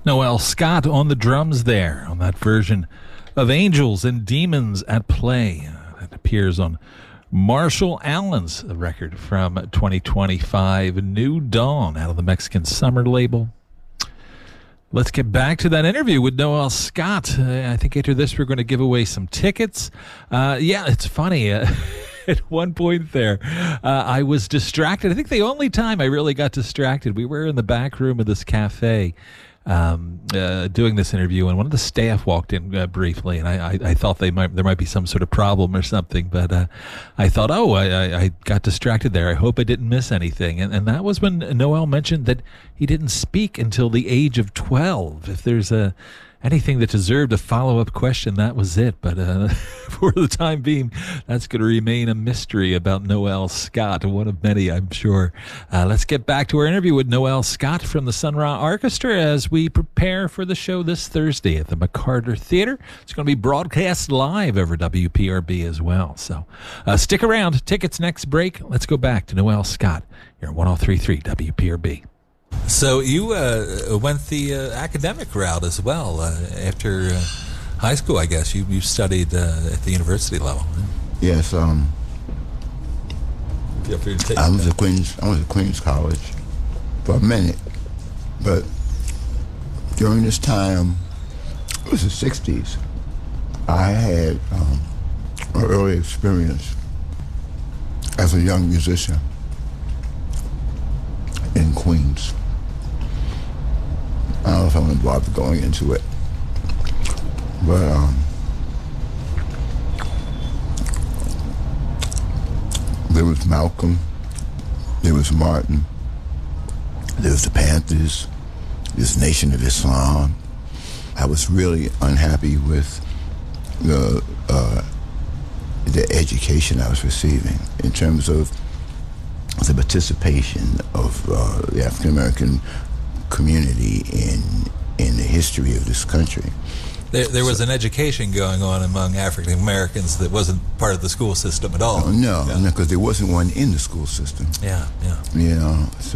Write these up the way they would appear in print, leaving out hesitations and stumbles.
Noel Scott on the drums there on that version of Angels and Demons at Play. That appears on Marshall Allen's record from 2025, New Dawn, out of the Mexican Summer label. Let's get back to that interview with Noel Scott. I think after this we're going to give away some tickets. Yeah, it's funny. At one point there, I was distracted. I think the only time I really got distracted, we were in the back room of this cafe doing this interview, and one of the staff walked in briefly, and I thought there might be some sort of problem or something, but I thought, I got distracted there. I hope I didn't miss anything. And that was when Noel mentioned that he didn't speak until the age of 12. If there's anything that deserved a follow-up question, that was it. But for the time being, that's going to remain a mystery about Noel Scott, one of many, I'm sure. Let's get back to our interview with Noel Scott from the Sun Ra Orchestra as we prepare for the show this Thursday at the McCarter Theater. It's going to be broadcast live over WPRB as well. So stick around. Tickets next break. Let's go back to Noel Scott here at 103.3 WPRB. So you went the academic route as well after high school, I guess. You studied at the university level. Yes. I was at Queens College for a minute, but during this time, it was the 60s, I had an early experience as a young musician in Queens. I don't know if I'm going to bother going into it, but there was Malcolm, there was Martin, there was the Panthers, this Nation of Islam. I was really unhappy with the education I was receiving in terms of the participation of the African American community in the history of this country. There was an education going on among African Americans that wasn't part of the school system at all. No, because there wasn't one in the school system. Yeah. You know, so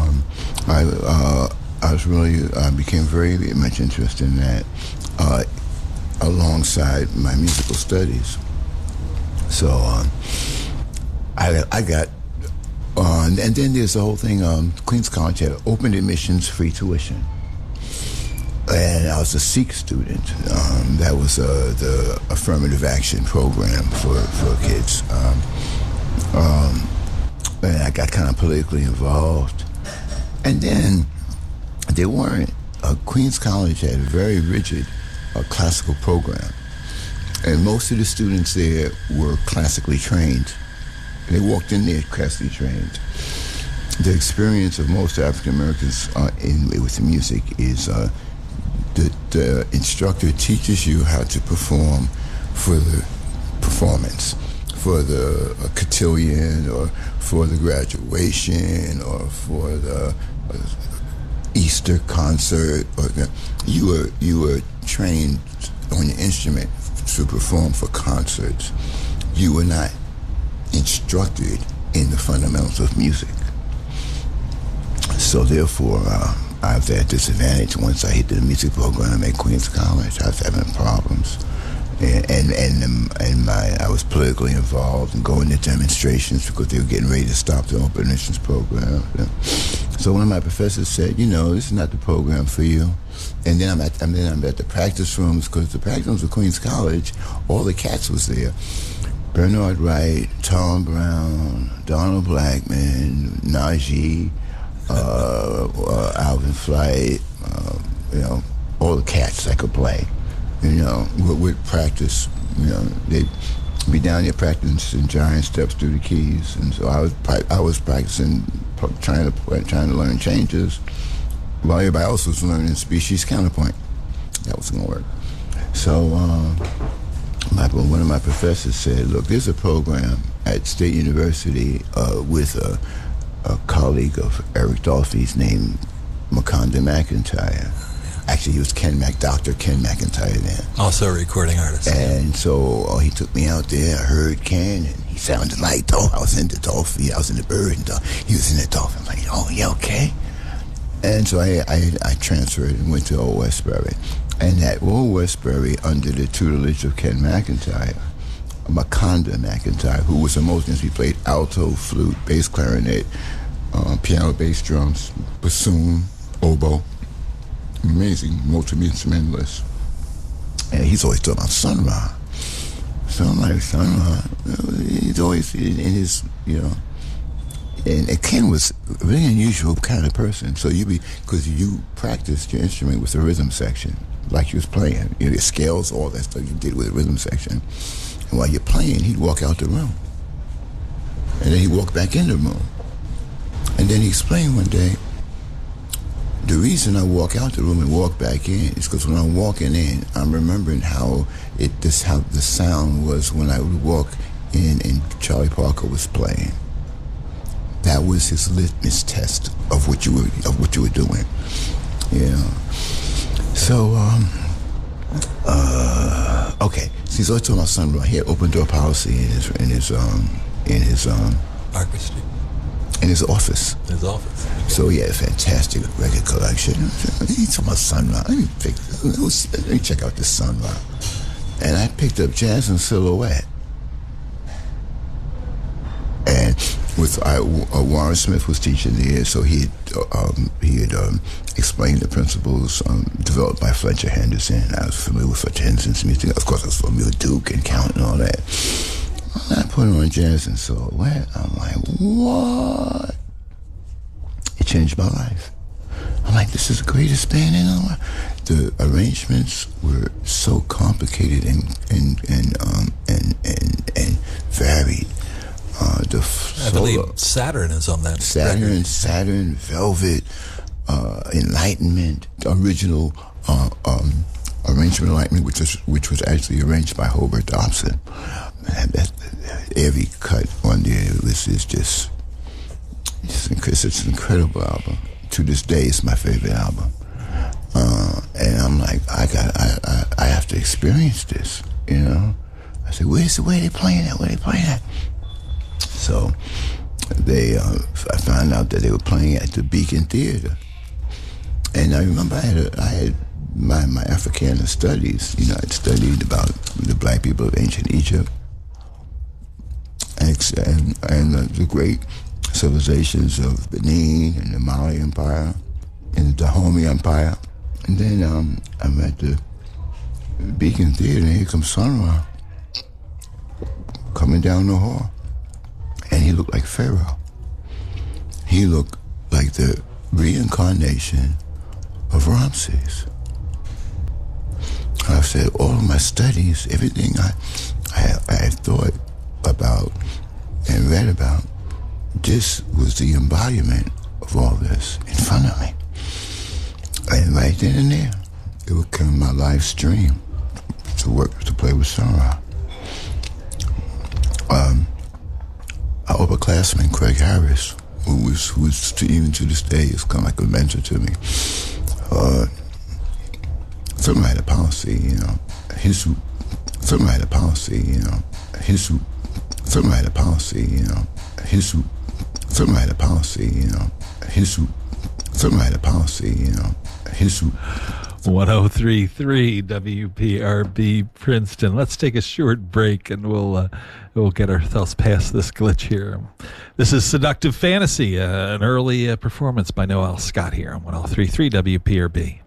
I became very much interested in that alongside my musical studies. So I got. And then there's the whole thing, Queens College had open admissions, free tuition. And I was a Sikh student. That was the affirmative action program for kids. And I got kind of politically involved. And then they weren't, Queens College had a very rigid classical program. And most of the students there were classically trained. They walked in there classically trained. The experience of most African Americans with the music is the instructor teaches you how to perform for the performance, for the cotillion, or for the graduation, or for the Easter concert. Or you were trained on your instrument to perform for concerts. You were not instructed in the fundamentals of music. So therefore, I was at a disadvantage once I hit the music program at Queens College. I was having problems. And I was politically involved and going to demonstrations because they were getting ready to stop the open admissions program. So one of my professors said, this is not the program for you. And then I'm at the practice rooms, because the practice rooms of Queens College, all the cats was there. Bernard Wright, Tom Brown, Donald Blackman, Najee, Alvin Flight, all the cats that could play. With practice, they'd be down there practicing giant steps through the keys, and so I was practicing, trying to learn changes, while everybody else was learning species counterpoint. That was going to work. So one of my professors said, "Look, there's a program at State University with a colleague of Eric Dolphy's named Makonda McIntyre." Actually, he was Dr. Ken McIntyre then. Also a recording artist. And so he took me out there. I heard Ken, and he sounded like I was into Dolphy. I was in the Bird, and he was in the Dolphy. I'm like, "Oh, yeah, okay." And so I transferred and went to Old Westbury. And at Old Westbury, under the tutelage of Ken McIntyre, Makonda McIntyre, who was a multi-instrument, he played alto, flute, bass clarinet, piano, bass drums, bassoon, oboe. Amazing multi-instrumentalist. And he's always talking about Sun Ra. So I'm like, Sun Ra. He's always in his, And Ken was a really unusual kind of person. So because you practiced your instrument with the rhythm section, like you was playing. The scales, all that stuff you did with the rhythm section. And while you're playing, he'd walk out the room. And then he'd walk back in the room. And then he explained one day, the reason I walk out the room and walk back in is because when I'm walking in, I'm remembering how the sound was when I would walk in and Charlie Parker was playing. That was his litmus test of what you were doing. So okay. So he's always talking about Sun Ra. He had open door policy in his Orchestra. In his office. So he had a fantastic record collection. He's talking about Sun Ra. Let me check out this Sun Ra. And I picked up Jazz and Silhouette. And Warren Smith was teaching there, so he had explained the principles developed by Fletcher Henderson. I was familiar with Fletcher Henderson's music. Of course, I was familiar with Duke and Count and all that. I put on Jazz and Silhouette. I'm like, what? It changed my life. I'm like, this is the greatest band in the world. The arrangements were so complicated and varied. I believe Saturn is on that. Saturn, Velvet, Enlightenment, the original arrangement Enlightenment, which was actually arranged by Hobart Dobson. Every cut on there is just it's an incredible album. To this day, it's my favorite album. And I'm like, I have to experience this. I said, where they playing at? Where they playing at? So I found out that they were playing at the Beacon Theater. And I remember I had my Africana studies. I'd studied about the black people of ancient Egypt and the great civilizations of Benin and the Mali Empire and the Dahomey Empire. And then I'm at the Beacon Theater, and here comes Sun Ra coming down the hall. And he looked like Pharaoh. He looked like the reincarnation of Ramses. I said, all of my studies, everything I had thought about and read about, this was the embodiment of all this in front of me. And right then and there, it became my life stream to play with Sun Ra. Our upperclassman, Craig Harris, who's even to this day is kind of like a mentor to me. Something had a policy, Something had a policy, Something had a policy, Something had a policy, Something had a policy, 103.3 WPRB Princeton. Let's take a short break and we'll get ourselves past this glitch here. This is Seductive Fantasy, an early performance by Noel Scott here on 103.3 WPRB.